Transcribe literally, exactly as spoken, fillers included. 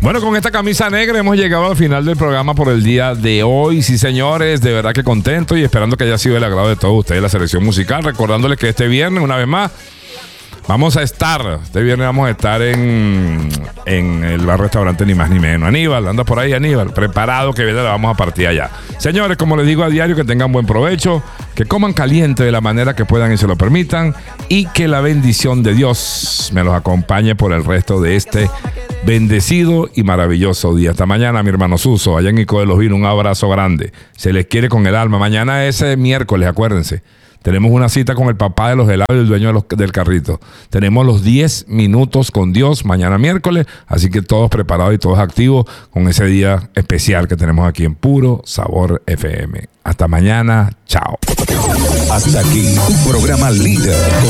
Bueno, con esta camisa negra hemos llegado al final del programa por el día de hoy. Sí, señores, de verdad que contento y esperando que haya sido el agrado de todos ustedes la selección musical. Recordándoles que este viernes, una vez más, vamos a estar, este viernes vamos a estar en, en el bar restaurante Ni Más Ni Menos. Aníbal, anda por ahí, Aníbal, preparado que viene, la vamos a partir allá. Señores, como les digo a diario, que tengan buen provecho, que coman caliente de la manera que puedan y se lo permitan, y que la bendición de Dios me los acompañe por el resto de este bendecido y maravilloso día. Hasta mañana, mi hermano Suso, allá en Ico de los Vinos, un abrazo grande. Se les quiere con el alma. Mañana es miércoles, acuérdense. Tenemos una cita con el papá de los helados y el dueño de los, del carrito. Tenemos los diez minutos con Dios mañana miércoles, así que todos preparados y todos activos con ese día especial que tenemos aquí en Puro Sabor F M. Hasta mañana, chao. Hasta aquí, un programa líder.